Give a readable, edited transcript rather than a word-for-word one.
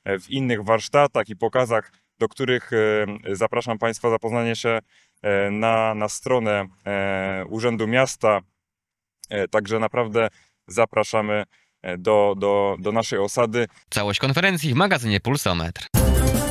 w innych warsztatach i pokazach, do których zapraszam Państwa zapoznanie się na stronę Urzędu Miasta. Także naprawdę zapraszamy do naszej osady. Całość konferencji w magazynie Pulsometr.